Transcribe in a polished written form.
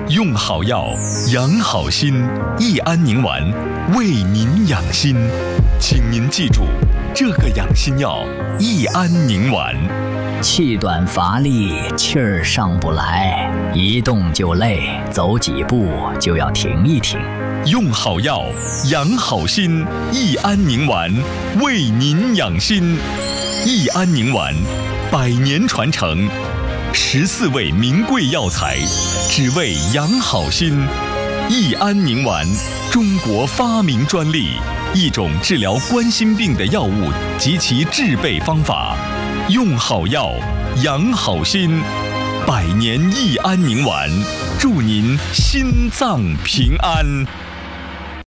用好药，养好心，益安宁丸为您养心。请您记住，这个养心药益安宁丸。 气短乏力，气儿上不来，一动就累，走几步就要停一停。 用好药，养好心，益安宁丸为您养心。益安宁丸，100年传承，14味名贵药材，只为养好心。益安宁丸，中国发明专利，一种治疗冠心病的药物及其制备方法。用好药，养好心，100年益安宁丸，祝您心脏平安。